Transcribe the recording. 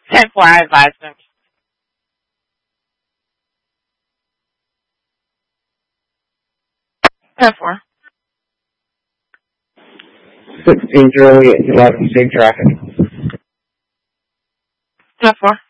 10-4, I advise them. 10-4. 16 Juliet, 11, safe traffic. 10-4.